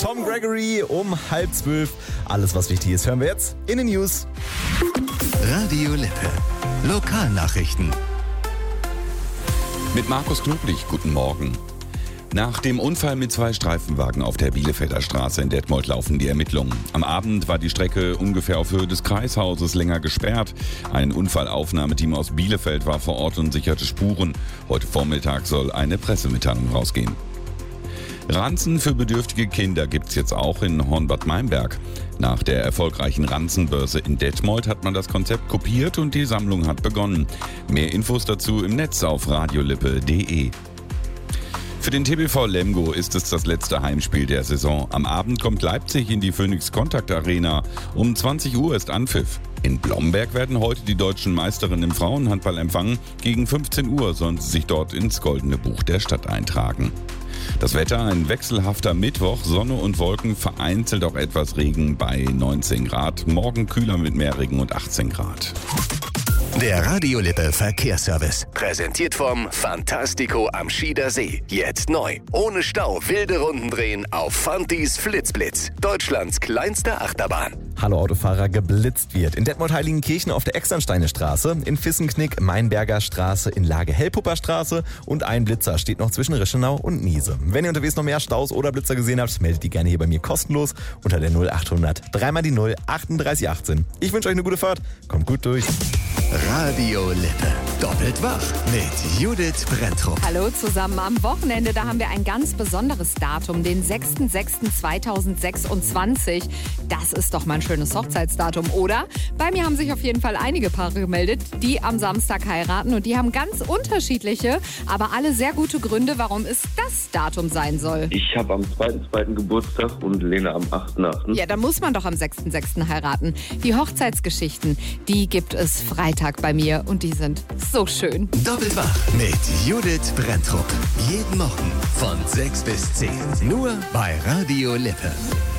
Tom Gregory um 11:30. Alles, was wichtig ist, hören wir jetzt in den News. Radio Lippe. Lokalnachrichten. Mit Markus Knoblich, guten Morgen. Nach dem Unfall mit 2 Streifenwagen auf der Bielefelder Straße in Detmold laufen die Ermittlungen. Am Abend war die Strecke ungefähr auf Höhe des Kreishauses länger gesperrt. Ein Unfallaufnahmeteam aus Bielefeld war vor Ort und sicherte Spuren. Heute Vormittag soll eine Pressemitteilung rausgehen. Ranzen für bedürftige Kinder gibt's jetzt auch in Hornbad Meinberg. Nach der erfolgreichen Ranzenbörse in Detmold hat man das Konzept kopiert und die Sammlung hat begonnen. Mehr Infos dazu im Netz auf radiolippe.de. Für den TBV Lemgo ist es das letzte Heimspiel der Saison. Am Abend kommt Leipzig in die Phoenix Contact Arena. Um 20 Uhr ist Anpfiff. In Blomberg werden heute die deutschen Meisterinnen im Frauenhandball empfangen. Gegen 15 Uhr sollen sie sich dort ins Goldene Buch der Stadt eintragen. Das Wetter, ein wechselhafter Mittwoch, Sonne und Wolken, vereinzelt auch etwas Regen bei 19 Grad. Morgen kühler mit mehr Regen und 18 Grad. Der Radio Lippe Verkehrsservice. Präsentiert vom Fantastico am Schieder See. Jetzt neu. Ohne Stau wilde Runden drehen auf Fantis Flitzblitz. Deutschlands kleinste Achterbahn. Hallo Autofahrer, geblitzt wird. In Detmold-Heiligenkirchen auf der Exernsteiner Straße, in Fissenknick, Mainberger Straße, in Lage Hellpupper Straße und ein Blitzer steht noch zwischen Rischenau und Niese. Wenn ihr unterwegs noch mehr Staus oder Blitzer gesehen habt, meldet die gerne hier bei mir kostenlos unter der 0800 3 mal die 0 38 18. Ich wünsche euch eine gute Fahrt, kommt gut durch. Radio Lippe. Doppelt wach mit Judith Brenntrup. Hallo zusammen. Am Wochenende, da haben wir ein ganz besonderes Datum, den 6.6.2026. Das ist doch mal ein schönes Hochzeitsdatum, oder? Bei mir haben sich auf jeden Fall einige Paare gemeldet, die am Samstag heiraten. Und die haben ganz unterschiedliche, aber alle sehr gute Gründe, warum es das Datum sein soll. Ich habe am 2.2. Geburtstag und Lena am 8.8. Ja, da muss man doch am 6.6. heiraten. Die Hochzeitsgeschichten, die gibt es Freitag bei mir und die sind so schön. Doppelt wach mit Judith Brenntrup. Jeden Morgen von 6 bis 10. Nur bei Radio Lippe.